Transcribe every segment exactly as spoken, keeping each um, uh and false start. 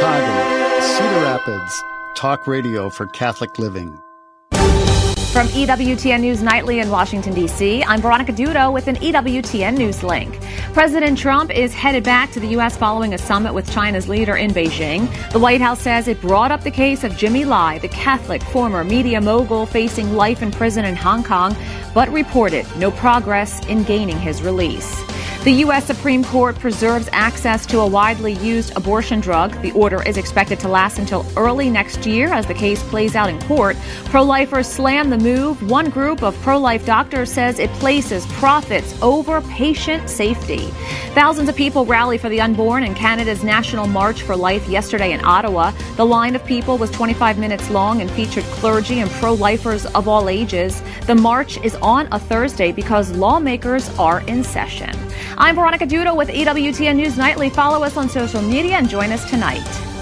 Chicago, Cedar Rapids, talk radio for Catholic living. From E W T N News Nightly in Washington, D C, I'm Veronica Dudo with an E W T N News link. President Trump is headed back to the U S following a summit with China's leader in Beijing. The White House says it brought up the case of Jimmy Lai, the Catholic former media mogul facing life in prison in Hong Kong, but reported no progress in gaining his release. The U S Supreme Court preserves access to a widely used abortion drug. The order is expected to last until early next year as the case plays out in court. Pro-lifers slam the move. One group of pro-life doctors says it places profits over patient safety. Thousands of people rally for the unborn in Canada's National March for Life yesterday in Ottawa. The line of people was twenty-five minutes long and featured clergy and pro-lifers of all ages. The march is on a Thursday because lawmakers are in session. I'm Veronica Dudo with E W T N News Nightly. Follow us on social media and join us tonight.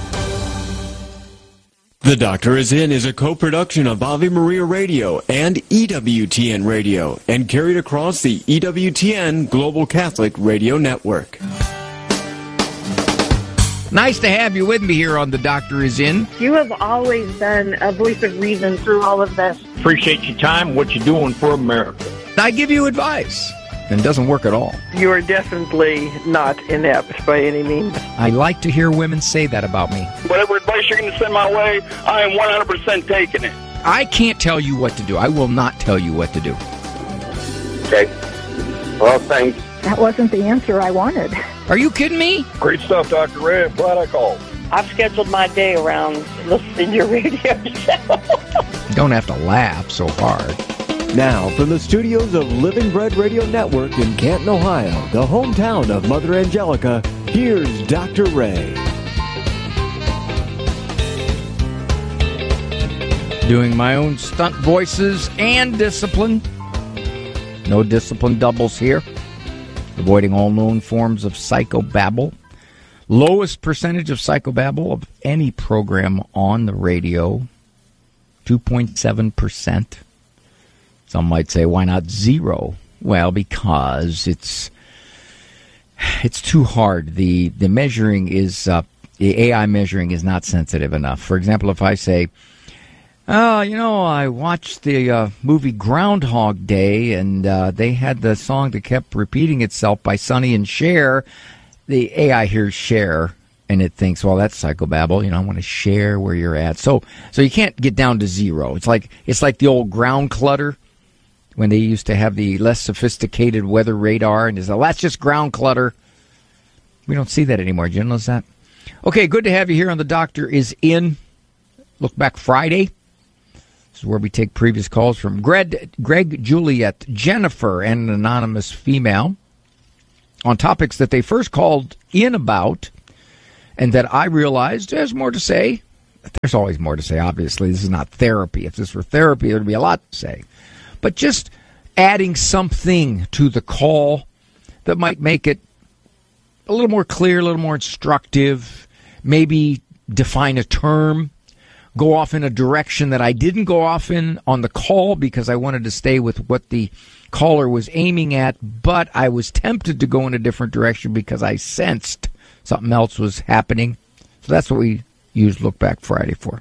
The Doctor Is In is a co-production of Ave Maria Radio and E W T N Radio and carried across the E W T N Global Catholic Radio Network. Nice to have you with me here on The Doctor Is In. You have always been a voice of reason through all of this. Appreciate your time, what you're doing for America. I give you advice, and it doesn't work at all. You are definitely not inept by any means. I like to hear women say that about me. Whatever advice you're going to send my way, I am one hundred percent taking it. I can't tell you what to do. I will not tell you what to do. Okay. Well, thanks. That wasn't the answer I wanted. Are you kidding me? Great stuff, Doctor Ray. I'm glad I called. I've scheduled my day around listening to your radio show. You don't have to laugh so hard. Now, from the studios of Living Bread Radio Network in Canton, Ohio, the hometown of Mother Angelica, here's Doctor Ray. Doing my own stunt voices and discipline. No discipline doubles here. Avoiding all known forms of psychobabble. Lowest percentage of psychobabble of any program on the radio. two point seven percent. Some might say, why not zero? Well, because it's it's too hard. The the measuring is, uh, the A I measuring is not sensitive enough. For example, if I say, oh, you know, I watched the uh, movie Groundhog Day, and uh, they had the song that kept repeating itself by Sonny and Cher. The A I hears Cher, and it thinks, well, that's psychobabble. You know, I want to share where you're at. So so you can't get down to zero. It's like it's like the old ground clutter when they used to have the less sophisticated weather radar, and it's like, that's just ground clutter. We don't see that anymore. Did you notice that? Okay, good to have you here on The Doctor Is In. Look back Friday. This is where we take previous calls from Greg, Greg, Juliet, Jennifer, and an anonymous female on topics that they first called in about and that I realized there's more to say. There's always more to say, obviously. This is not therapy. If this were therapy, there would be a lot to say. But just adding something to the call that might make it a little more clear, a little more instructive, maybe define a term, go off in a direction that I didn't go off in on the call because I wanted to stay with what the caller was aiming at, but I was tempted to go in a different direction because I sensed something else was happening. So that's what we used Look Back Friday for.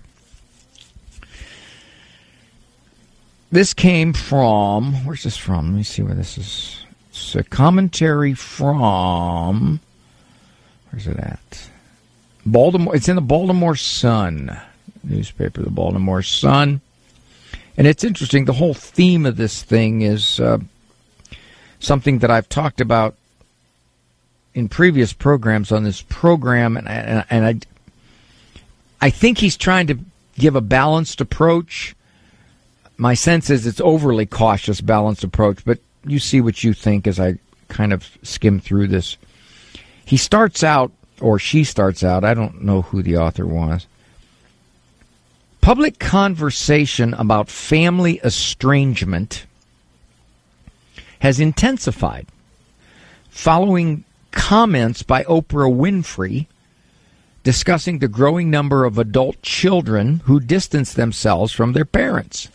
This came from, where's this from? Let me see where this is. It's a commentary from, where's it at? Baltimore. It's in the Baltimore Sun newspaper, the Baltimore Sun. And it's interesting. The whole theme of this thing is uh, something that I've talked about in previous programs on this program, and, and, and I, I think he's trying to give a balanced approach. My sense is it's overly cautious, balanced approach, but you see what you think as I kind of skim through this. He starts out, or she starts out, I don't know who the author was. Public conversation about family estrangement has intensified following comments by Oprah Winfrey discussing the growing number of adult children who distance themselves from their parents.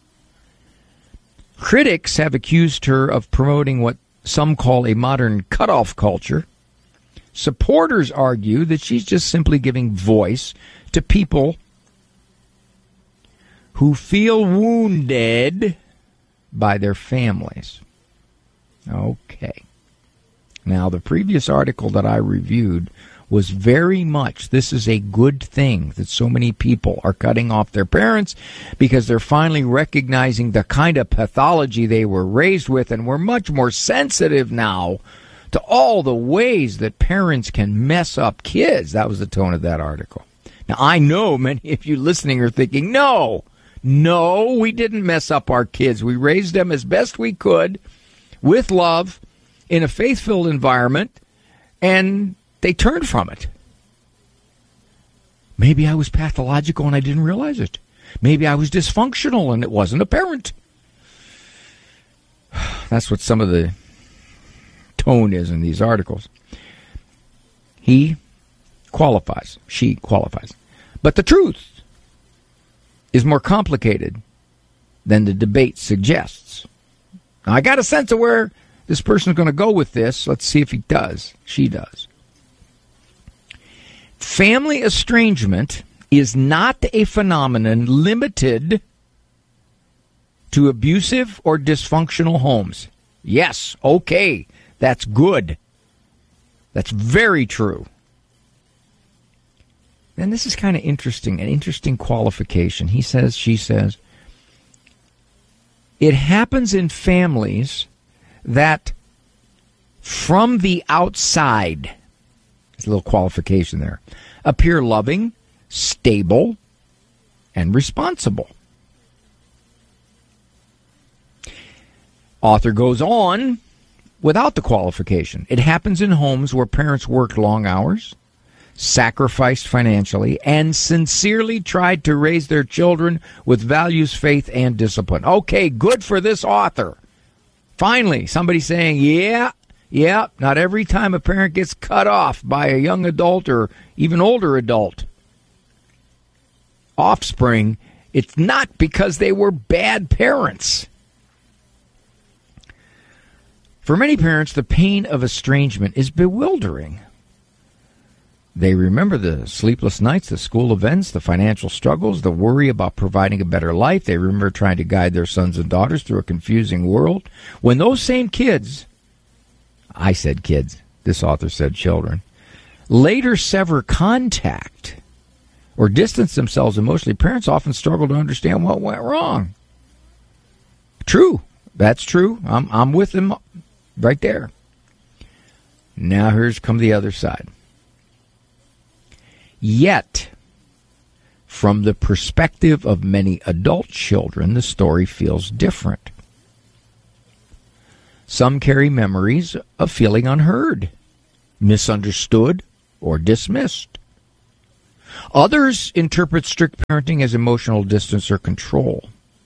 Critics have accused her of promoting what some call a modern cutoff culture, Supporters argue that she's just simply giving voice to people who feel wounded by their families. Okay. Now, the previous article that I reviewed was very much, this is a good thing that so many people are cutting off their parents because they're finally recognizing the kind of pathology they were raised with, and we're much more sensitive now to all the ways that parents can mess up kids. That was the tone of that article. Now, I know many of you listening are thinking, no, no, we didn't mess up our kids. We raised them as best we could with love in a faith-filled environment, and they turned from it. Maybe I was pathological and I didn't realize it. Maybe I was dysfunctional and it wasn't apparent. That's what some of the tone is in these articles. He qualifies. She qualifies. But the truth is more complicated than the debate suggests. Now, I got a sense of where this person is going to go with this. Let's see if he does. She does. Family estrangement is not a phenomenon limited to abusive or dysfunctional homes. Yes, okay, that's good. That's very true. And this is kind of interesting, an interesting qualification. He says, she says, it happens in families that from the outside, there's a little qualification there, appear loving, stable, and responsible. Author goes on without the qualification. It happens in homes where parents worked long hours, sacrificed financially, and sincerely tried to raise their children with values, faith, and discipline. Okay, good for this author. Finally, somebody saying, yeah, yeah, not every time a parent gets cut off by a young adult or even older adult offspring, it's not because they were bad parents. For many parents, the pain of estrangement is bewildering. They remember the sleepless nights, the school events, the financial struggles, the worry about providing a better life. They remember trying to guide their sons and daughters through a confusing world. When those same kids, I said kids, this author said children, later sever contact or distance themselves emotionally, parents often struggle to understand what went wrong. True. That's true. I'm, I'm with them right there. Now here's come the other side. Yet, from the perspective of many adult children, the story feels different. Some carry memories of feeling unheard, misunderstood, or dismissed. Others interpret strict parenting as emotional distance or control.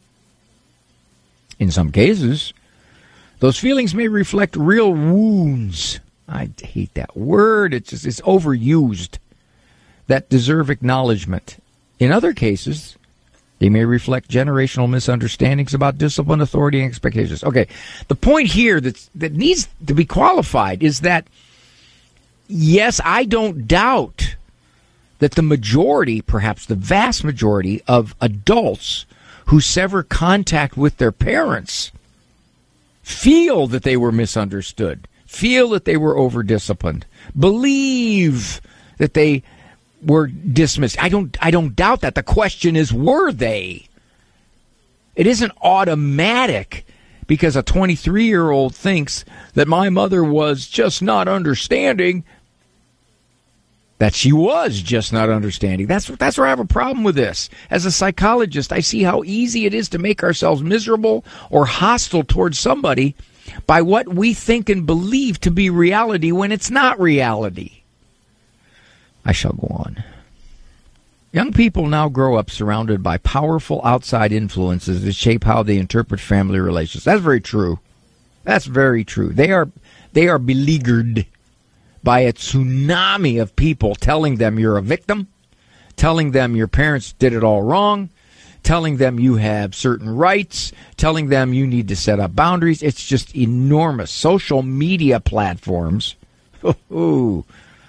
In some cases, those feelings may reflect real wounds. I hate that word. It's just, it's overused. That deserve acknowledgement. In other cases, they may reflect generational misunderstandings about discipline, authority, and expectations. Okay, the point here that's, that needs to be qualified is that, yes, I don't doubt that the majority, perhaps the vast majority of adults who sever contact with their parents feel that they were misunderstood, feel that they were over-disciplined, believe that they were dismissed. I don't I don't doubt that. The question is, were they? It isn't automatic because a twenty-three-year-old thinks that my mother was just not understanding that she was just not understanding. That's that's where I have a problem with this. As a psychologist, I see how easy it is to make ourselves miserable or hostile towards somebody by what we think and believe to be reality when it's not reality. I shall go on. Young people now grow up surrounded by powerful outside influences that shape how they interpret family relations. That's very true. That's very true. They are they are beleaguered by a tsunami of people telling them you're a victim, telling them your parents did it all wrong, telling them you have certain rights, telling them you need to set up boundaries. It's just enormous. Social media platforms. Ooh.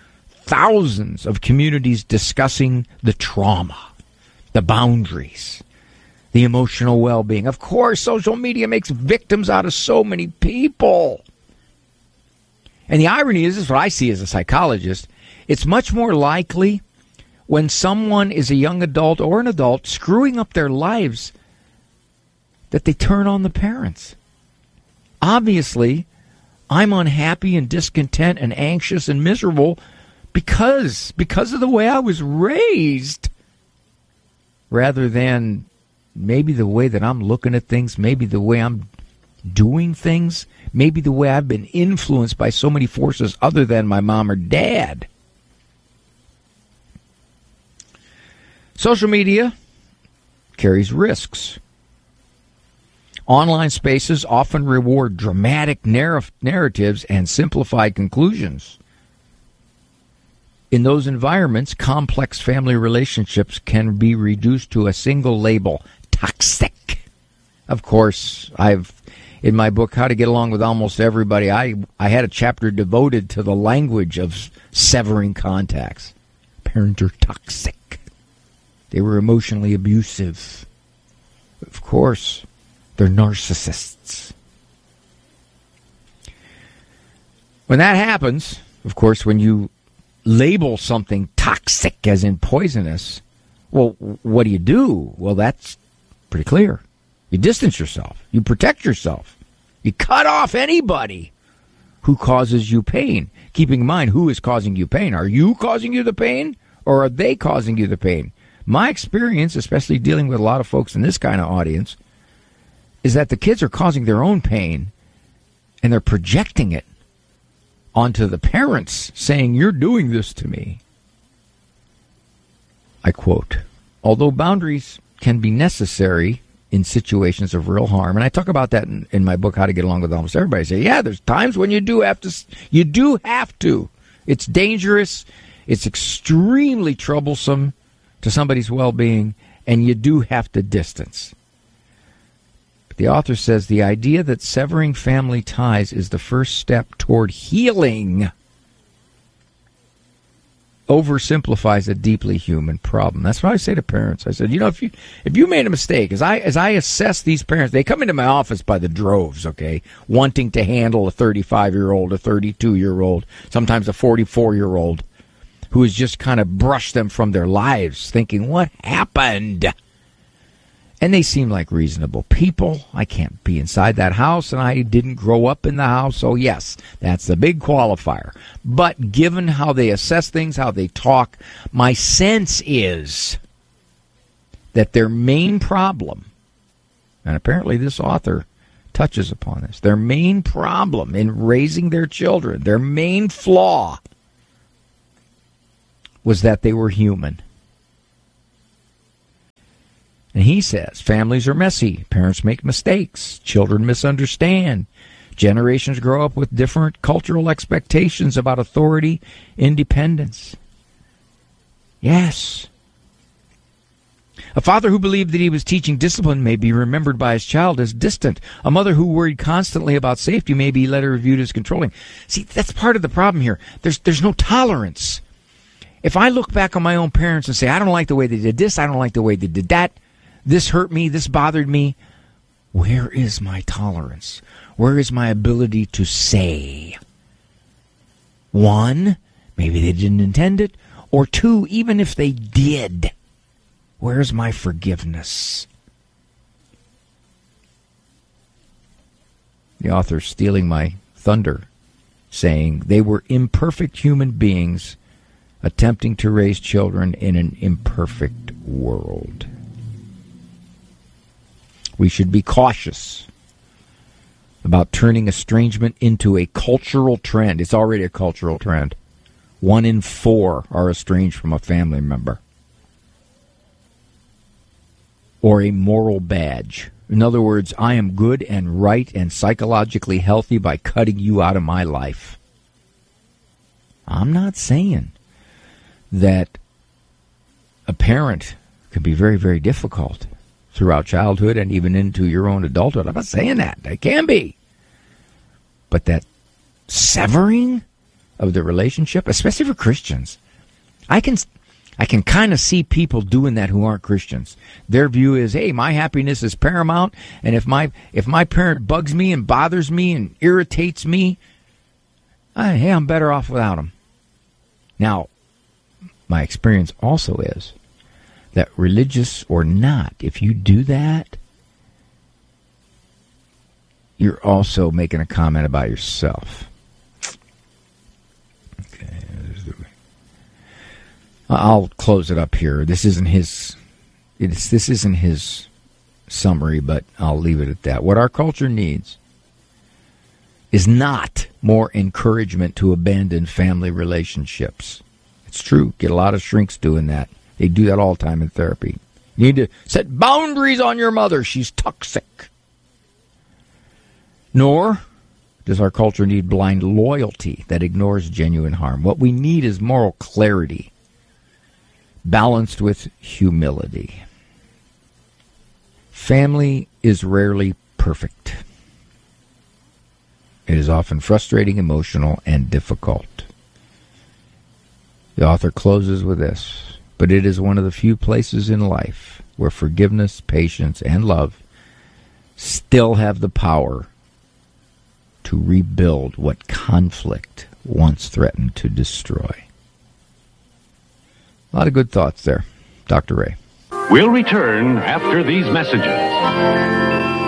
thousands of communities discussing the trauma, the boundaries, the emotional well-being. Of course, social media makes victims out of so many people. And the irony is, this is what I see as a psychologist, it's much more likely when someone is a young adult or an adult screwing up their lives that they turn on the parents. Obviously, I'm unhappy and discontent and anxious and miserable because, because of the way I was raised, rather than maybe the way that I'm looking at things, maybe the way I'm doing things, maybe the way I've been influenced by so many forces other than my mom or dad. Social media carries risks. Online spaces often reward dramatic narr- narratives and simplified conclusions. In those environments, complex family relationships can be reduced to a single label, toxic. Of course, I've in my book, How to Get Along with Almost Everybody, I, I had a chapter devoted to the language of severing contacts. Parents are toxic. They were emotionally abusive. Of course, they're narcissists. When that happens, of course, when you label something toxic as in poisonous, well, what do you do? Well, that's pretty clear. You distance yourself. You protect yourself. You cut off anybody who causes you pain. Keeping in mind, who is causing you pain? Are you causing you the pain, or are they causing you the pain? My experience, especially dealing with a lot of folks in this kind of audience, is that the kids are causing their own pain, and they're projecting it onto the parents, saying, "You're doing this to me." I quote, "Although boundaries can be necessary in situations of real harm," and I talk about that in, in my book, How to Get Along with Almost Everybody. I say, yeah, there's times when you do have to, you do have to. It's dangerous. It's extremely troublesome to somebody's well-being, and you do have to distance. But the author says the idea that severing family ties is the first step toward healing oversimplifies a deeply human problem. That's what I say to parents. I said, you know, if you if you made a mistake, as I as I assess these parents, they come into my office by the droves, okay, wanting to handle a thirty-five-year-old, a thirty-two-year-old, sometimes a forty-four-year-old, who has just kind of brushed them from their lives, thinking, what happened? And they seem like reasonable people. I can't be inside that house, and I didn't grow up in the house, so yes, that's the big qualifier. But given how they assess things, how they talk, my sense is that their main problem, and apparently this author touches upon this, their main problem in raising their children, their main flaw, was that they were human. And he says, families are messy, parents make mistakes, children misunderstand, generations grow up with different cultural expectations about authority, independence. Yes. A father who believed that he was teaching discipline may be remembered by his child as distant. A mother who worried constantly about safety may be later viewed as controlling. See, that's part of the problem here. There's there's no tolerance. If I look back on my own parents and say, I don't like the way they did this, I don't like the way they did that, this hurt me, this bothered me, where is my tolerance? Where is my ability to say? One, maybe they didn't intend it. Or two, even if they did, where's my forgiveness? The author's stealing my thunder, saying they were imperfect human beings attempting to raise children in an imperfect world. We should be cautious about turning estrangement into a cultural trend. It's already a cultural trend. One in four are estranged from a family member. Or a moral badge. In other words, I am good and right and psychologically healthy by cutting you out of my life. I'm not saying that a parent can be very, very difficult throughout childhood and even into your own adulthood. I'm not saying that. It can be. But that severing of the relationship, especially for Christians. I can I can kind of see people doing that who aren't Christians. Their view is, hey, my happiness is paramount, and if my if my parent bugs me and bothers me and irritates me, I, hey, I'm better off without them. Now, my experience also is that religious or not, if you do that, you're also making a comment about yourself. Okay, I'll close it up here. This isn't his. It's this isn't his summary, but I'll leave it at that. What our culture needs is not more encouragement to abandon family relationships. It's true. Get a lot of shrinks doing that. They do that all the time in therapy. You need to set boundaries on your mother. She's toxic. Nor does our culture need blind loyalty that ignores genuine harm. What we need is moral clarity, balanced with humility. Family is rarely perfect. It is often frustrating, emotional, and difficult. The author closes with this, but it is one of the few places in life where forgiveness, patience, and love still have the power to rebuild what conflict once threatened to destroy. A lot of good thoughts there. Doctor Ray. We'll return after these messages.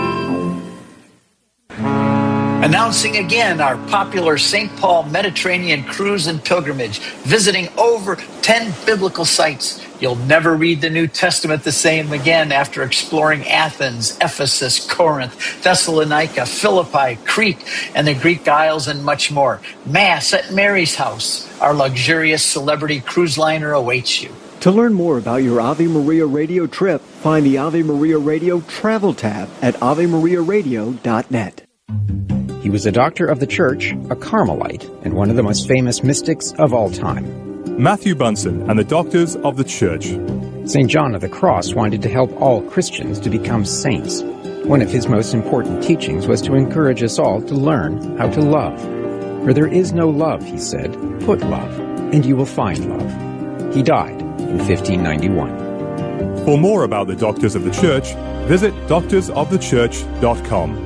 Announcing again our popular Saint Paul Mediterranean cruise and pilgrimage, visiting over ten biblical sites. You'll never read the New Testament the same again after exploring Athens, Ephesus, Corinth, Thessalonica, Philippi, Crete, and the Greek Isles, and much more. Mass at Mary's house. Our luxurious celebrity cruise liner awaits you. To learn more about your Ave Maria Radio trip, find the Ave Maria Radio Travel tab at ave maria radio dot net. He was a doctor of the church, a Carmelite, and one of the most famous mystics of all time. Matthew Bunson and the Doctors of the Church. Saint John of the Cross wanted to help all Christians to become saints. One of his most important teachings was to encourage us all to learn how to love. For there is no love, he said, put love, and you will find love. He died in fifteen ninety-one. For more about the Doctors of the Church, visit doctors of the church dot com.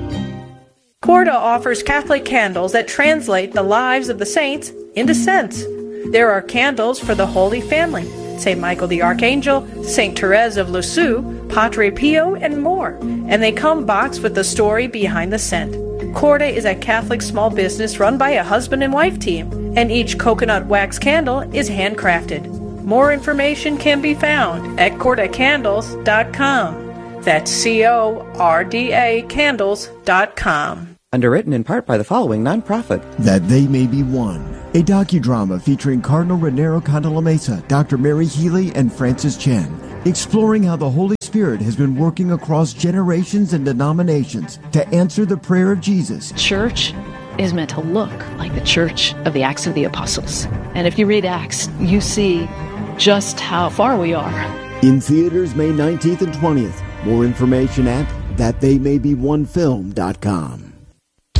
Corda offers Catholic candles that translate the lives of the saints into scents. There are candles for the Holy Family, Saint Michael the Archangel, Saint Therese of Lisieux, Padre Pio, and more. And they come boxed with the story behind the scent. Corda is a Catholic small business run by a husband and wife team, and each coconut wax candle is handcrafted. More information can be found at corda candles dot com. That's C O R D A candles dot com. Underwritten in part by the following nonprofit. That They May Be One, a docudrama featuring Cardinal Raniero Cantalamessa, Doctor Mary Healy, and Francis Chen, exploring how the Holy Spirit has been working across generations and denominations to answer the prayer of Jesus. Church is meant to look like the church of the Acts of the Apostles. And if you read Acts, you see just how far we are. In theaters May nineteenth and twentieth. More information at that they may be one film dot com.